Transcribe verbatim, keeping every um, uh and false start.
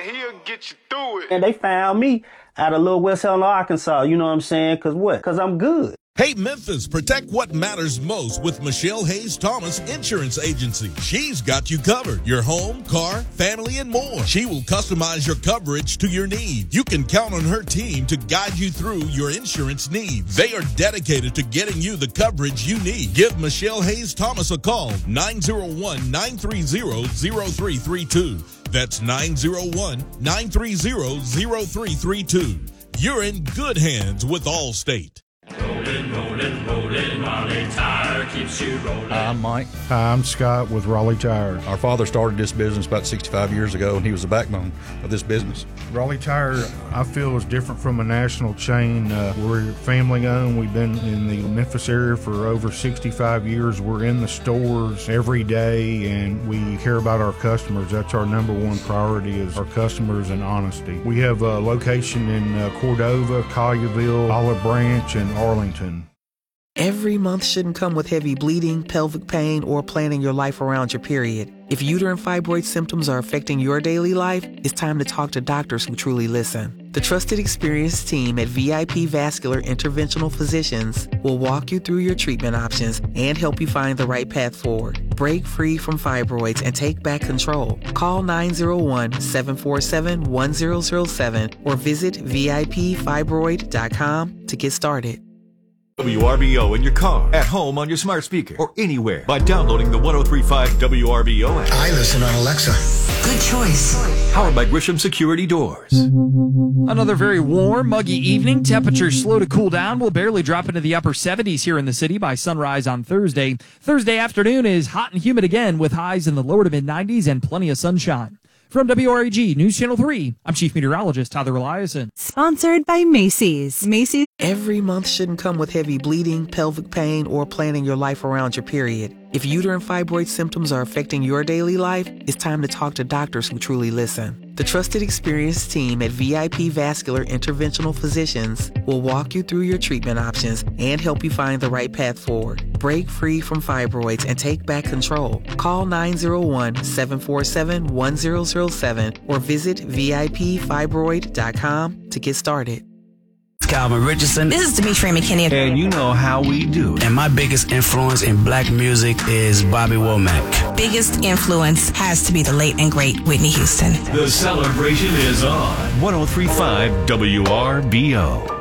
he'll get you through it. And they found me out of Little West Helena, Arkansas. You know what I'm saying? Because what? Because I'm good. Hey, Memphis, protect what matters most with Michelle Hayes Thomas Insurance Agency. She's got you covered. Your home, car, family, and more. She will customize your coverage to your needs. You can count on her team to guide you through your insurance needs. They are dedicated to getting you the coverage you need. Give Michelle Hayes Thomas a call, nine oh one, nine three oh, oh three three two. That's nine oh one, nine three oh, oh three three two. You're in good hands with Allstate. Rolling, rolling, rolling, Raleigh Tire keeps you rolling. Hi, I'm Mike. Hi, I'm Scott with Raleigh Tire. Our father started this business about sixty-five years ago, and he was the backbone of this business. Raleigh Tire, I feel, is different from a national chain. Uh, we're family-owned. We've been in the Memphis area for over sixty-five years. We're in the stores every day, and we care about our customers. That's our number one priority, is our customers and honesty. We have a location in uh, Cordova, Collierville, Olive Branch, and Arlington. Every month shouldn't come with heavy bleeding, pelvic pain, or planning your life around your period. If uterine fibroid symptoms are affecting your daily life, it's time to talk to doctors who truly listen. The trusted, experienced team at V I P Vascular Interventional Physicians will walk you through your treatment options and help you find the right path forward. Break free from fibroids and take back control. Call nine oh one, seven four seven, one oh oh seven or visit V I P fibroid dot com to get started. W R B O in your car, at home on your smart speaker, or anywhere by downloading the one oh three point five W R B O app. I listen on Alexa. Good choice. Powered by Grisham Security Doors. Another very warm, muggy evening. Temperatures slow to cool down. We'll barely drop into the upper seventies here in the city by sunrise on Thursday. Thursday afternoon is hot and humid again with highs in the lower to mid nineties and plenty of sunshine. From W R A G News Channel three, I'm Chief Meteorologist Tyler Eliason. Sponsored by Macy's. Macy's. Every month shouldn't come with heavy bleeding, pelvic pain, or planning your life around your period. If uterine fibroid symptoms are affecting your daily life, it's time to talk to doctors who truly listen. The trusted, experienced team at V I P Vascular Interventional Physicians will walk you through your treatment options and help you find the right path forward. Break free from fibroids and take back control. Call nine oh one, seven four seven, one oh oh seven or visit V I P fibroid dot com to get started. Calvin Richardson. This is Demetria McKinney. And you know how we do. And my biggest influence in black music is Bobby Womack. Biggest influence has to be the late and great Whitney Houston. The celebration is on one oh three point five W R B O.